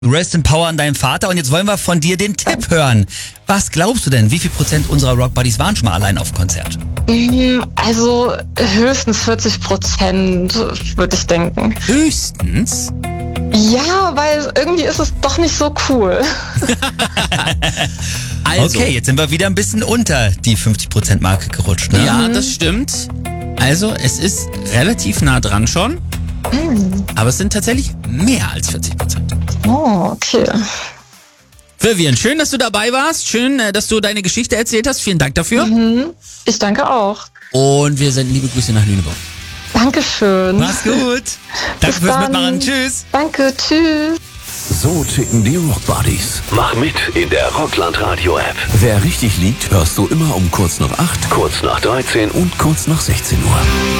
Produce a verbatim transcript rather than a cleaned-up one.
Rest in Power an deinem Vater. Und jetzt wollen wir von dir den Tipp hören. Was glaubst du denn, wie viel Prozent unserer Rock Buddies waren schon mal allein auf Konzert? Also höchstens vierzig Prozent, würde ich denken. Höchstens? Ja, weil irgendwie ist es doch nicht so cool. Also, Okay, jetzt sind wir wieder ein bisschen unter die fünfzig Prozent Marke gerutscht, ne? ja, das stimmt. Also, es ist relativ nah dran schon. Aber es sind tatsächlich mehr als vierzig Prozent. Oh, okay. Vivian, schön, dass du dabei warst. Schön, äh, dass du deine Geschichte erzählt hast. Vielen Dank dafür. Mhm. Ich danke auch. Und wir senden liebe Grüße nach Lüneburg. Dankeschön. Mach's gut. Danke fürs dann. Mitmachen. Tschüss. Danke, tschüss. So ticken die Rock Buddies. Mach mit in der Rockland Radio App. Wer richtig liegt, hörst du immer um kurz nach acht, Kurz nach dreizehn und kurz nach sechzehn Uhr.